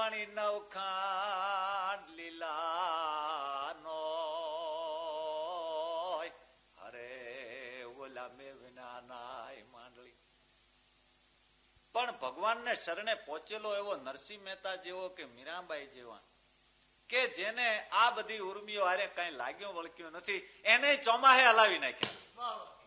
વણી નવખાંડ લીલા નો હરે ઓલા મેં વિના નાય માંડલી. પણ ભગવાનને શરણે પહોંચેલો એવો નરસિંહ મહેતા જેવો કે મીરાબાઈ જેવા કે જેને આ બધી ઉર્મિઓ હારે કઈ લાગ્યું વળગ્યું નથી, એને ચોમાહે હલાવી નાખ્યા.